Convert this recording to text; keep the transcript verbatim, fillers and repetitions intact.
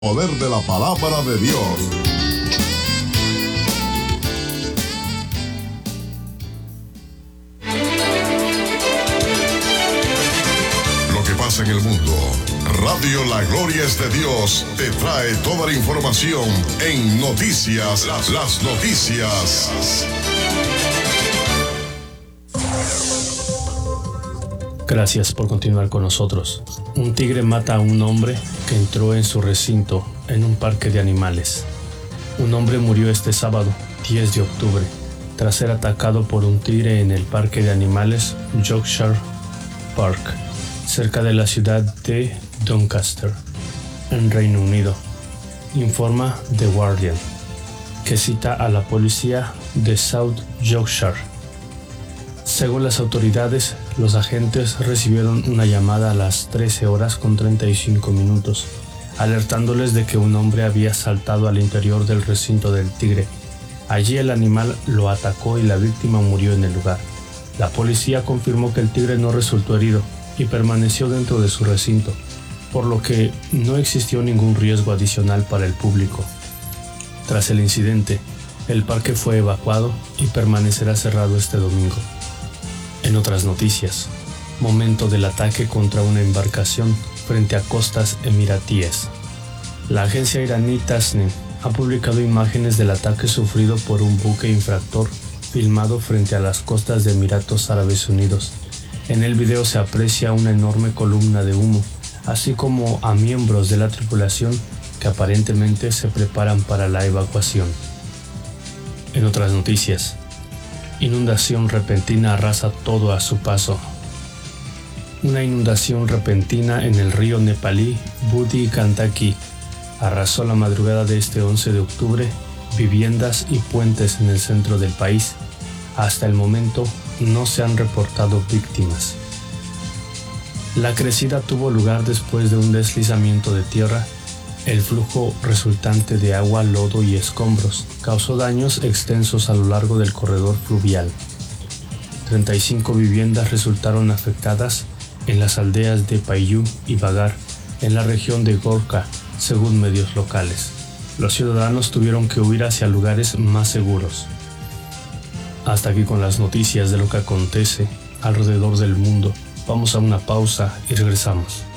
Poder de la palabra de Dios. Lo que pasa en el mundo. Radio La Gloria es de Dios te trae toda la información en Noticias, las, las noticias. Gracias por continuar con nosotros. Un tigre mata a un hombre que entró en su recinto en un parque de animales. Un hombre murió este sábado, diez de octubre, tras ser atacado por un tigre en el parque de animales Yorkshire Park, cerca de la ciudad de Doncaster, en Reino Unido, informa The Guardian, que cita a la policía de South Yorkshire. Según las autoridades, los agentes recibieron una llamada a las trece horas con treinta y cinco minutos, alertándoles de que un hombre había saltado al interior del recinto del tigre. Allí el animal lo atacó y la víctima murió en el lugar. La policía confirmó que el tigre no resultó herido y permaneció dentro de su recinto, por lo que no existió ningún riesgo adicional para el público. Tras el incidente, el parque fue evacuado y permanecerá cerrado este domingo. En otras noticias, momento del ataque contra una embarcación frente a costas emiratíes. La agencia iraní Tasnim ha publicado imágenes del ataque sufrido por un buque infractor filmado frente a las costas de Emiratos Árabes Unidos. En el video se aprecia una enorme columna de humo, así como a miembros de la tripulación que aparentemente se preparan para la evacuación. En otras noticias, inundación repentina arrasa todo a su paso. Una inundación repentina en el río nepalí Budi Gandaki arrasó la madrugada de este once de octubre viviendas y puentes en el centro del país. Hasta el momento no se han reportado víctimas. La crecida tuvo lugar después de un deslizamiento de tierra. El flujo resultante de agua, lodo y escombros causó daños extensos a lo largo del corredor fluvial. treinta y cinco viviendas resultaron afectadas en las aldeas de Payú y Bagar, en la región de Gorka, según medios locales. Los ciudadanos tuvieron que huir hacia lugares más seguros. Hasta aquí con las noticias de lo que acontece alrededor del mundo. Vamos a una pausa y regresamos.